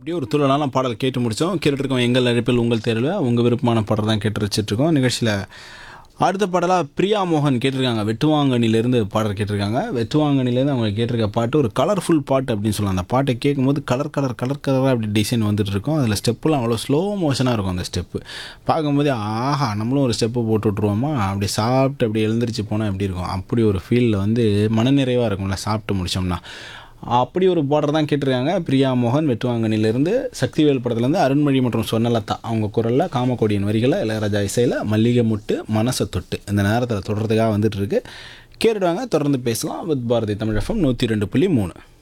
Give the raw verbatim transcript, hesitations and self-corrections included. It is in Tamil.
அப்படியே ஒரு துள்ளலான பாடல் கேட்டு முடித்தோம். கேட்டுட்ருக்கோம் எங்கள் அழைப்பில் உங்கள் தேர்வில் உங்கள் விருப்பமான பாடல் தான் கேட்டு வச்சுட்ருக்கோம். நிகழ்ச்சியில் அடுத்த பாடலாக பிரியா மோகன் கேட்டிருக்காங்க. வெட்டுவாங்கனிலேருந்து பாடல் கேட்டிருக்காங்க. வெட்டுவாங்கனிலேருந்து அவங்க கேட்டிருக்க பாட்டு ஒரு கலர்ஃபுல் பாட்டு அப்படின்னு சொல்லலாம். அந்த பாட்டை கேட்கும்போது கலர் கலர் கலர் கலராக அப்படி டிசைன் வந்துட்டு இருக்கும். அதில் ஸ்டெப்புலாம் அவ்வளோ ஸ்லோ மோஷனாக இருக்கும். அந்த ஸ்டெப்பு பார்க்கும்போதே ஆஹா நம்மளும் ஒரு ஸ்டெப்பு போட்டு விட்ருவோமா, அப்படி சாப்பிட்டு அப்படி எழுந்திரிச்சு போனால் எப்படி இருக்கும், அப்படி ஒரு ஃபீலில் வந்து மனநிறைவாக இருக்கும்ல சாப்பிட்டு முடித்தோம்னா. அப்படி ஒரு பார்டர் தான் கேட்டிருக்காங்க. பிரியா மோகன் வெட்டுவாங்கனிலேருந்து. சக்திவேல் படத்துலேருந்து அருண்மொழி மற்றும் சொர்ணலதா அவங்க குரலில் காமக்கோடியின் வரிகளை இளையராஜா இசையில் மல்லிகை முட்டு மனசை தொட்டு இந்த நேரத்தில் தொடர்றதுக்காக வந்துட்டு இருக்கு. கேட்டுடுவாங்க. தொடர்ந்து பேசலாம் வித் பாரதி தமிழ் எஃப்எம் நூற்றி ரெண்டு புள்ளி மூணு.